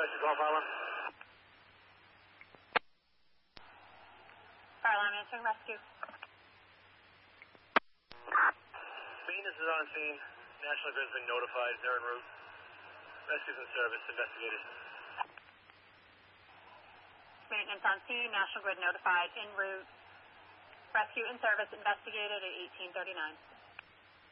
Dispatch Golf Island. Farland answering rescue. Maintenance is on scene. National Grid's been notified. They're en route. Rescue's in service. Investigated. Maintenance on scene. National Grid notified. En route. Rescue in service. Investigated at 1839.